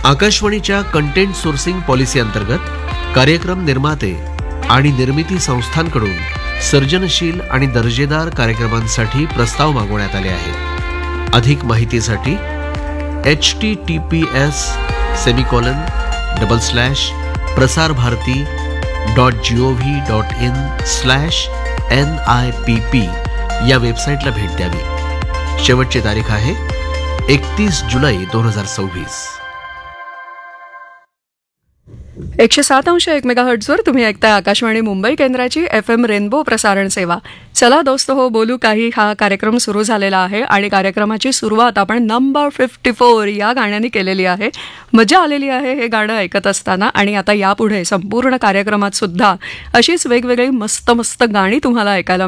आकाशवाणीच्या content sourcing policy अंतर्गत कार्यक्रम निर्माते आणि निर्मिती संस्थांकडून सर्जनशील आणि दर्जेदार कार्यक्रमांसाठी प्रस्ताव मागवण्यात आले आहेत. अधिक माहितीसाठी https://prasarbharati.gov.in/NIPP या वेबसाईटला भेट द्यावी. शेवटची तारीख आहे 31 जुलै 2026. 107.1 मेगाहर्ट्झवर तुम्ही ऐकताय आकाशवाणी मुंबई केंद्राची FM रेनबो प्रसारण सेवा. चला दोस्त हो बोलू काही हा कार्यक्रम सुरू झालेला आहे आणि कार्यक्रमाची सुरुवात आपण नंबर 54 या गाण्याने केलेली आहे. मजा आलेली आहे हे गाणं ऐकत असताना आणि आता यापुढे संपूर्ण कार्यक्रमात सुद्धा अशीच वेगवेगळी मस्त मस्त गाणी तुम्हाला ऐकायला